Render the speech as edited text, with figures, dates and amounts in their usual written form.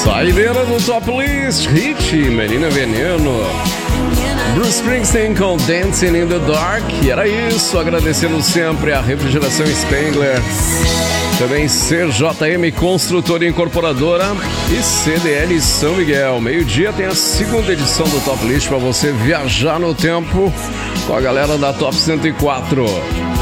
Saideira do Top List, Hit, Menina Veneno, Bruce Springsteen com Dancing in the Dark. E era isso, agradecendo sempre a Refrigeração Spengler, também CJM Construtora Incorporadora e CDL São Miguel. Meio-dia tem a segunda edição do Top List para você viajar no tempo com a galera da Top 104.